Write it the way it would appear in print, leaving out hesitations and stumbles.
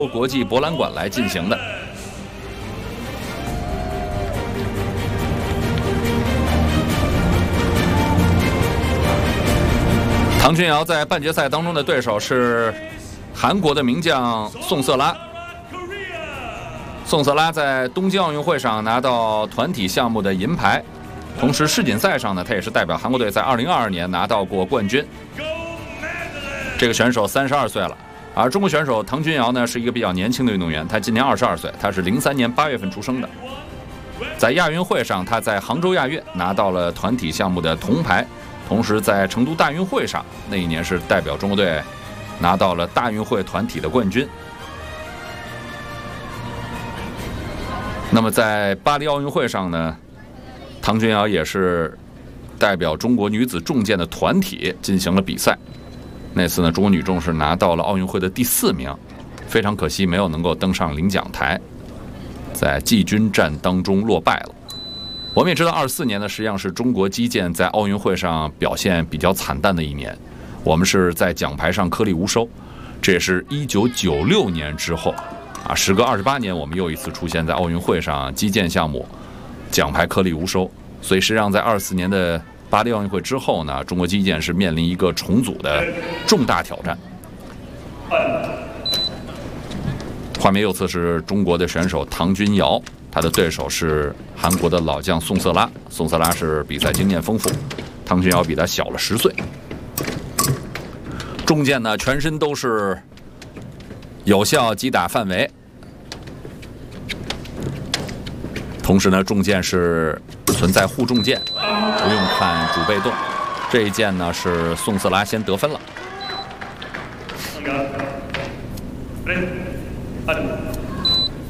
国际博览馆来进行的。唐君瑶在半决赛当中的对手是韩国的名将宋瑟拉。宋瑟拉在东京奥运会上拿到团体项目的银牌，同时世锦赛上呢，他也是代表韩国队在2022年拿到过冠军。这个选手32岁了。而中国选手唐君瑶呢，是一个比较年轻的运动员，他今年22岁，他是03年8月份出生的。在亚运会上，他在杭州亚运拿到了团体项目的铜牌，同时在成都大运会上，那一年是代表中国队拿到了大运会团体的冠军。那么在巴黎奥运会上呢，唐君瑶也是代表中国女子重剑的团体进行了比赛。那次呢，中国女重是拿到了奥运会的第4名，非常可惜没有能够登上领奖台，在季军战当中落败了。我们也知道，24年呢，实际上是中国击剑在奥运会上表现比较惨淡的一年，我们是在奖牌上颗粒无收，这也是1996年之后啊，时隔28年，我们又一次出现在奥运会上击剑项目奖牌颗粒无收，所以实际上在24年的巴黎奥运会之后呢，中国击剑是面临一个重组的重大挑战。画面右侧是中国的选手唐君瑶，他的对手是韩国的老将宋瑟拉。宋瑟拉是比赛经验丰富，唐君瑶比他小了10岁。重剑呢，全身都是有效击打范围，同时呢，重剑是存在护重剑，不用看主被动。这一剑呢是宋瑟拉先得分了。